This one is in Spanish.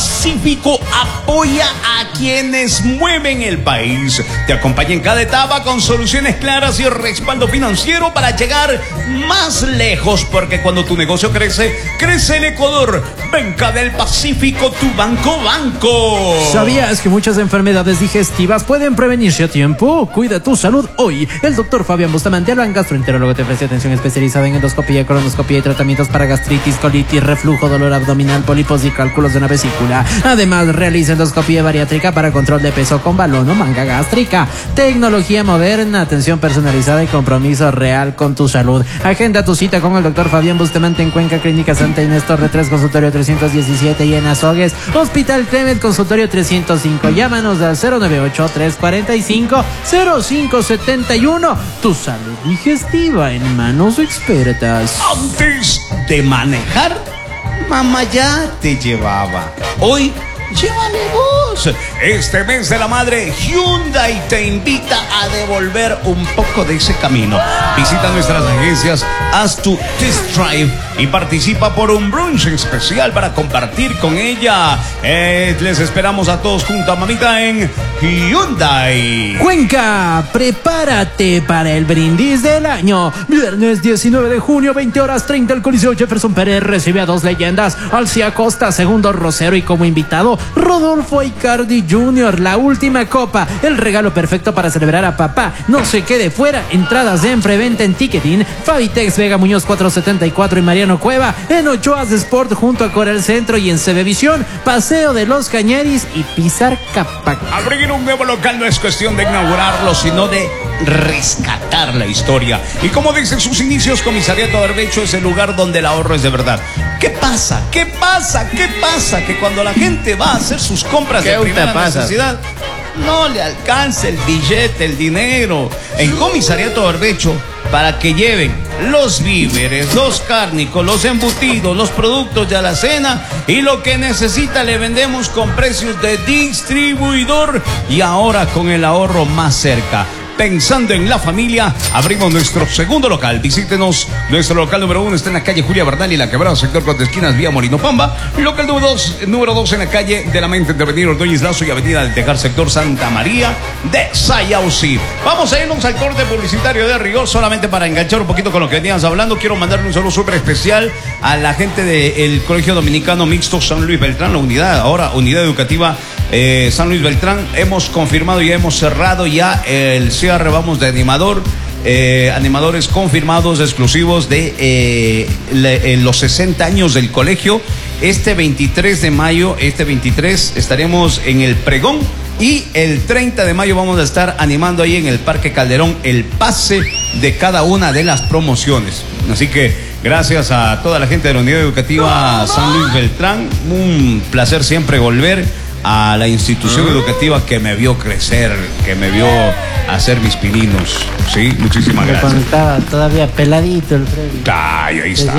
Pacífico apoya a quienes mueven el país. Te acompaña en cada etapa con soluciones claras y respaldo financiero para llegar más lejos, porque cuando tu negocio crece, crece el Ecuador. Banca del Pacífico, tu banco. ¿Sabías que muchas enfermedades digestivas pueden prevenirse a tiempo? Cuida tu salud hoy. El doctor Fabián Bustamante, el gastroenterólogo, te ofrece atención especializada en endoscopía, colonoscopía y tratamientos para gastritis, colitis, reflujo, dolor abdominal, pólipos y cálculos de una vesícula. Además, realiza endoscopía bariátrica para control de peso con balón o manga gástrica. Tecnología moderna, atención personalizada y compromiso real con tu salud. Agenda tu cita con el doctor Fabián Bustamante en Cuenca, Clínica Santa Inés, Torre 3, consultorio 317, y en Azogues, Hospital Clement, consultorio 305. Llámanos al 098-345-0571. Tu salud digestiva en manos expertas. Antes de manejar, mamá ya te llevaba. Hoy, llévale vos. Este mes de la madre, Hyundai te invita a devolver un poco de ese camino. Visita nuestras agencias, haz tu test drive y participa por un brunch especial para compartir con ella. Les esperamos a todos juntos, a mamita, en Hyundai. Cuenca, prepárate para el brindis del año. Viernes 19 de junio, 20:30, el Coliseo Jefferson Pérez recibe a dos leyendas: Alcia Costa, segundo Rosero, y como invitado, Rodolfo Icardi Jr., la última copa. El regalo perfecto para celebrar a papá. No se quede fuera. Entradas en preventa en Ticketing, Fabitex, Vega Muñoz 474 y Mariano Cueva. En Ochoas Sport junto a Coral Centro, y en CBVision, Paseo de los Cañaris y Pizar Capac. Abrir un nuevo local no es cuestión de inaugurarlo, sino de rescatar la historia. Y como dicen sus inicios, Comisariato Barbecho es el lugar donde el ahorro es de verdad. ¿Qué pasa? Que cuando la gente va a hacer sus compras de primera necesidad, no le alcanza el billete, el dinero. En Comisariato Barbecho, para que lleven los víveres, los cárnicos, los embutidos, los productos de alacena y lo que necesita, le vendemos con precios de distribuidor, y ahora con el ahorro más cerca. Pensando en la familia, abrimos nuestro segundo local. Visítenos. Nuestro local número 1 está en la calle Julia Bernal y la Quebrada, sector Cuatro Esquinas, vía Molino Pamba. Local número 2 en la calle de la Mente, entre Avenida Ordóñez Lazo y Avenida del Tejar, sector Santa María de Sayausí. Vamos a irnos al corte publicitario de rigor, solamente para enganchar un poquito con lo que veníamos hablando. Quiero mandarle un saludo súper especial a la gente del Colegio Dominicano Mixto San Luis Beltrán, la unidad, ahora unidad educativa San Luis Beltrán. Hemos confirmado y hemos cerrado ya el cierre, vamos, de animadores confirmados exclusivos de los 60 años del colegio. Este 23 de mayo, estaremos en el pregón, y el 30 de mayo vamos a estar animando ahí en el Parque Calderón el pase de cada una de las promociones. Así que gracias a toda la gente de la unidad educativa San Luis Beltrán. Un placer siempre volver a la institución educativa que me vio crecer, que me vio hacer mis pininos. Sí, muchísimas gracias. Cuando estaba todavía peladito el Freddy. Ay, ahí está.